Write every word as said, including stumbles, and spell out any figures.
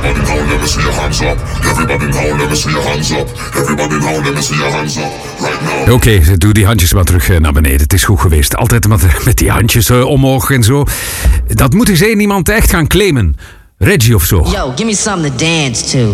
Everybody now, let me see your hands up. Everybody now, let me see your hands up. Everybody now, let me see your hands up. Right now. Oké, okay, doe die handjes maar terug naar beneden. Het is goed geweest. Altijd met, met die handjes uh, omhoog en zo. Dat moet eens één iemand echt gaan claimen. Reggie of zo. Yo, give me something to dance to.